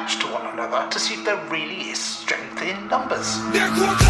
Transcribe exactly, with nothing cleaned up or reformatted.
match to one another to see if there really is strength in numbers. Der Quark